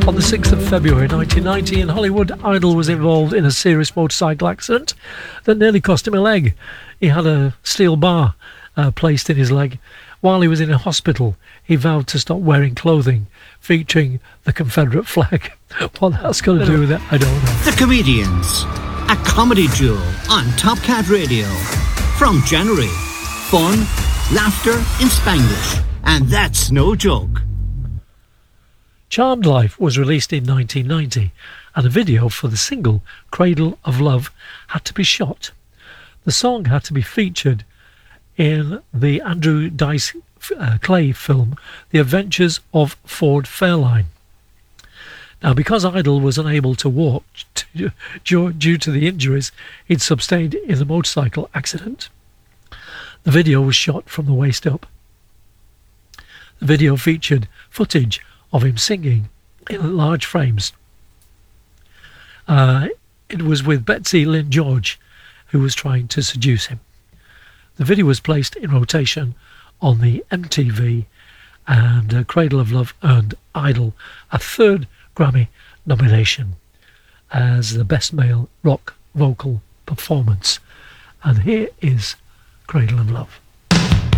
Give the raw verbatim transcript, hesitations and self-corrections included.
On the sixth of February nineteen ninety in Hollywood, Idol was involved in a serious motorcycle accident that nearly cost him a leg. He had a steel bar uh, placed in his leg. While he was in a hospital, he vowed to stop wearing clothing featuring the Confederate flag. What that's got to do with it, I don't know. The Comedians, a comedy duo on Top Cat Radio. From January, fun, laughter in Spanglish, and that's no joke. Charmed Life was released in nineteen ninety, and a video for the single Cradle of Love had to be shot. The song had to be featured in the Andrew Dice uh, Clay film The Adventures of Ford Fairlane. Now, because Idol was unable to walk to, due to the injuries he'd sustained in the motorcycle accident, the video was shot from the waist up. The video featured footage of him singing in large frames. Uh, it was with Betsy Lynn George, who was trying to seduce him. The video was placed in rotation on the M T V, and uh, Cradle of Love earned Idol a third Grammy nomination as the Best Male Rock Vocal Performance. And here is Cradle of Love.